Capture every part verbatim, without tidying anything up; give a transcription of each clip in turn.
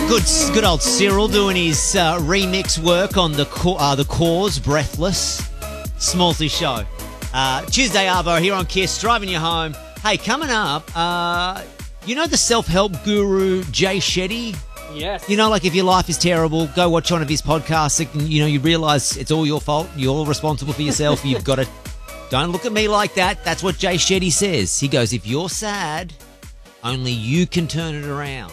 Good, good old Cyril doing his uh, remix work on the co- uh, the Cause, Breathless. Smallsy show. Uh, Tuesday Arvo here on Kiss, driving you home. Hey, coming up, uh, you know the self-help guru Jay Shetty? Yes. You know, like if your life is terrible, go watch one of his podcasts. And, you know, you realise it's all your fault. You're all responsible for yourself. You've got to... Don't look at me like that. That's what Jay Shetty says. He goes, if you're sad, only you can turn it around.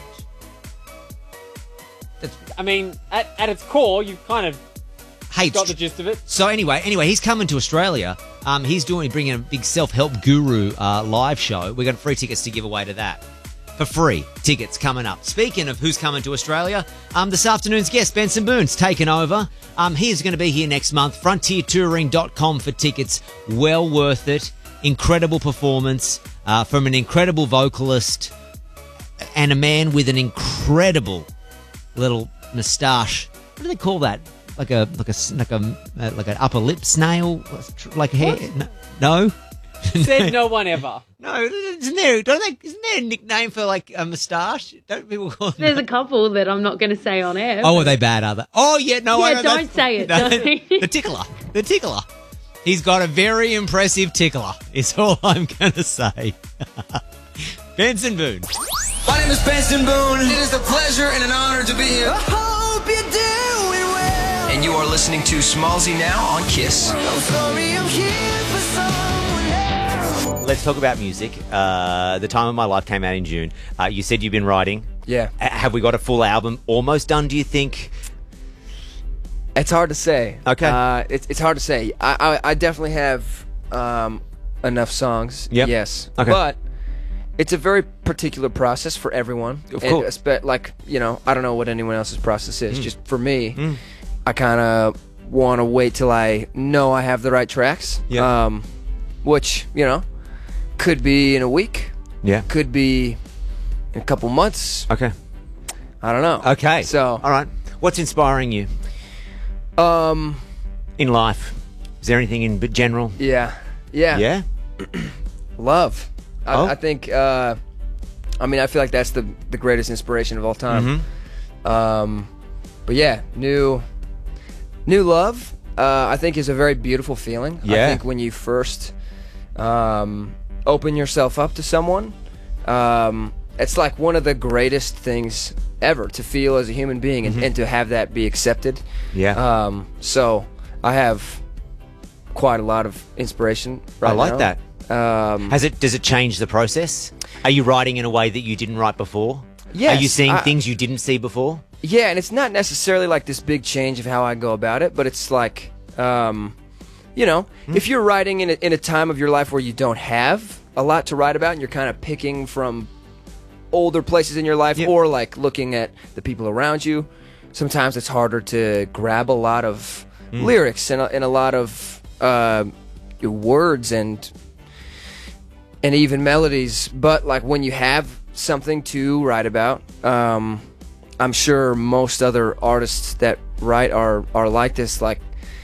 I mean, at, at its core, you've kind of Hey, got the gist of it. So anyway, anyway, he's coming to Australia. Um, he's doing bringing a big self-help guru uh, live show. We've got free tickets to give away to that. For free tickets coming up. Speaking of who's coming to Australia, um, this afternoon's guest, Benson Boone's taken over. Um, he's going to be here next month. frontier touring dot com for tickets. Well worth it. Incredible performance uh, from an incredible vocalist and a man with an incredible little moustache. What do they call that? Like a like a like a uh, like an upper lip snail, like a hair. No, no? Said no one ever. No, isn't there? Don't they? Isn't there a nickname for like a moustache? Don't people call them? There's a couple that I'm not going to say on air. Oh, are they bad? Are they? Oh, yeah, no, Yeah, I know. don't that's- say it, no, don't. the tickler, the tickler. He's got a very impressive tickler. Is all I'm going to say. Benson Boone. My name is Benson Boone. It is a pleasure and an honor to be here. I hope you're doing well. And you are listening to Smallsy now on Kiss. I'm sorry, I'm here for someone else. Let's talk about music. Uh, the Time of My Life came out in June. Uh, you said you've been writing. Yeah. Uh, have we got a full album almost done, do you think? It's hard to say. Okay. Uh, it's it's hard to say. I I, I definitely have um, enough songs. Yep. Yes. Okay. But it's a very particular process for everyone. Of And course. espe- like, you know, I don't know what anyone else's process is. Mm. Just for me, Mm. I kind of want to wait till I know I have the right tracks. Yeah. Um, which, you know, could be in a week. Yeah. Could be in a couple months. Okay. I don't know. Okay. So, all right. What's inspiring you um, in life? Is there anything in general? yeah. Yeah. Yeah? Love. I, Oh. I think. Uh, I mean, I feel like that's the the greatest inspiration of all time. Mhm. Um, but yeah, new, new love. Uh, I think is a very beautiful feeling. Yeah. I think when you first um, open yourself up to someone, um, it's like one of the greatest things ever to feel as a human being, and, Mhm. and to have that be accepted. Yeah. Um, so I have quite a lot of inspiration. Right I like now. that. Um, Has it? Does it change the process? Are you writing in a way that you didn't write before? Yes, Are you seeing I- things you didn't see before? Yeah, and it's not necessarily like this big change of how I go about it, but it's like, um, you know, Hmm. if you're writing in a, in a time of your life where you don't have a lot to write about, and you're kind of picking from older places in your life, Yep. or like looking at the people around you, sometimes it's harder to grab a lot of Mm. lyrics and a, and a lot of uh, words and and even melodies. But like when you have something to write about, um, I'm sure most other artists that write are are like this. Like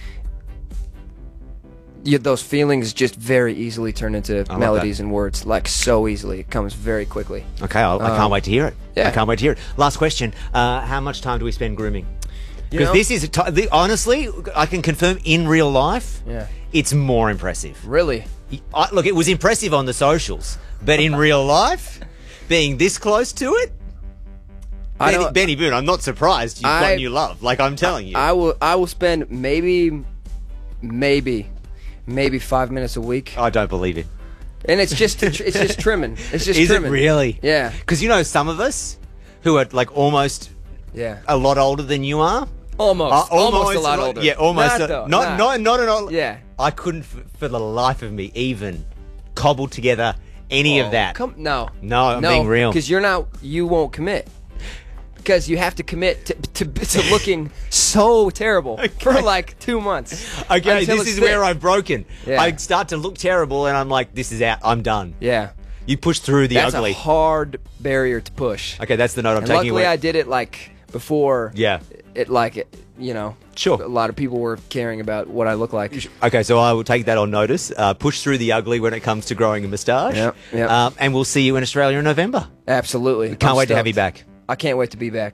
you, those feelings just very easily turn into love melodies and words, like so easily. It comes very quickly. Okay, I'll, I can't Um, wait to hear it. yeah. I can't wait to hear it. Last question: uh, how much time do we spend grooming? You Because know- this is a ti- the, honestly, I can confirm in real life, Yeah. it's more impressive. Really? I, look, it was impressive on the socials, but in real life, being this close to it, I Benny, don't- Benny Boone, I'm not surprised you've got I- new love. Like I'm telling you, I will. I will spend maybe, maybe, maybe five minutes a week, I don't believe it. and it's just it's just trimming. It's just Is trimming. it really? Yeah. Because you know some of us who are like almost Yeah. a lot older than you are. Almost. Uh, almost, a lot older. Yeah, almost. Not, a- though, not, not, not at all. Yeah. I couldn't, f- for the life of me, even cobble together any Oh, of that. Come, no. No, I'm no, being real. Because you're not. You won't commit. Because you have to commit to, to, to looking so terrible for like two months. Okay, until this it's is thick. where I've broken. Yeah. I start to look terrible, and I'm like, "This is out. I'm done." Yeah. You push through the That's ugly. a hard barrier to push. Okay, that's the note I'm And taking luckily, away. I did it like before. Yeah. It like it, you know. Sure. A lot of people were caring about what I look like. Okay, so I will take that on notice. Uh, push through the ugly when it comes to growing a moustache. Yep, yep. Um, and we'll see you in Australia in November. Absolutely. Can't I'm wait to have you stoked. back. I can't wait to be back.